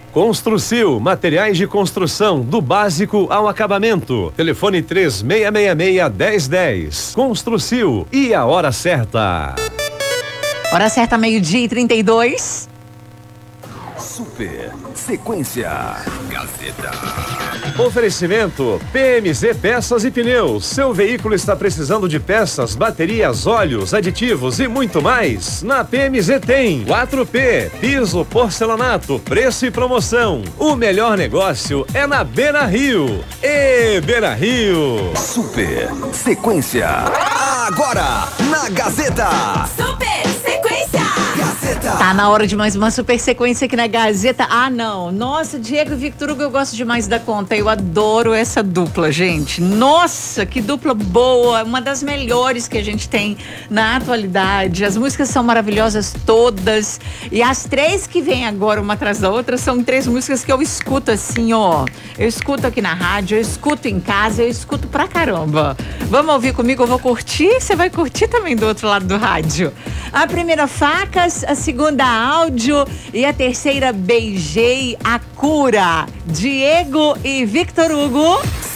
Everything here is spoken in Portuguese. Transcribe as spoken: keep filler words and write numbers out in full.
Construcil, materiais de construção, do básico ao acabamento. Telefone três seis seis seis, dez dez. Construcil e a hora certa. Hora certa, meio-dia e trinta e dois. Super Sequência Gazeta. Oferecimento P M Z Peças e Pneus. Seu veículo está precisando de peças, baterias, óleos, aditivos e muito mais? Na P M Z tem quatro P, piso, porcelanato, preço e promoção. O melhor negócio é na Beira Rio. E Beira Rio. Super Sequência. Agora na Gazeta. Super Sequência Gazeta. Tá na hora de mais uma super sequência aqui na Gazeta. Ah, não. Nossa, Diego e Victor Hugo, eu gosto demais da conta. Eu adoro essa dupla, gente. Nossa, que dupla boa. Uma das melhores que a gente tem na atualidade. As músicas são maravilhosas todas. E as três que vêm agora, uma atrás da outra, são três músicas que eu escuto assim, ó. Eu escuto aqui na rádio, eu escuto em casa, eu escuto pra caramba. Vamos ouvir comigo? Eu vou curtir. Você vai curtir também do outro lado do rádio. A primeira, Facas. A segunda, Áudio. E a terceira, Beijei a Cura. Diego e Victor Hugo.